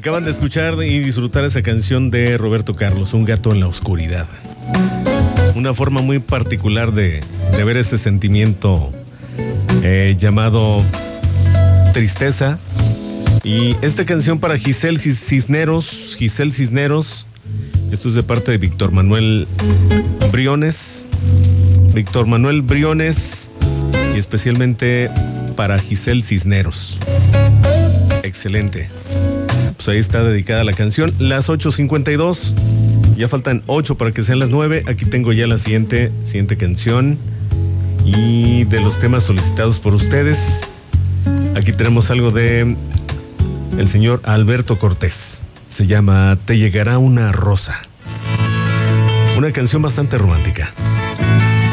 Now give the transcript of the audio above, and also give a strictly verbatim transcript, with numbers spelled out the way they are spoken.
Acaban de escuchar y disfrutar esa canción de Roberto Carlos, Un gato en la oscuridad. Una forma muy particular de, de ver ese sentimiento eh, llamado tristeza. Y esta canción para Giselle Cisneros, Giselle Cisneros, esto es de parte de Víctor Manuel Briones, Víctor Manuel Briones, y especialmente para Giselle Cisneros. Excelente. Pues ahí está dedicada la canción. Las ocho cincuenta y dos. Ya faltan ocho para que sean las nueve. Aquí tengo ya la siguiente, siguiente canción. Y de los temas solicitados por ustedes, aquí tenemos algo de el señor Alberto Cortés. Se llama Te llegará una rosa. Una canción bastante romántica.